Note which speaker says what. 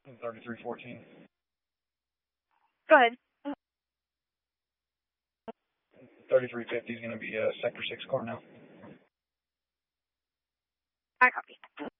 Speaker 1: 3314.
Speaker 2: Go ahead.
Speaker 1: 3350 is going to be Sector 6 car now.
Speaker 2: I copy.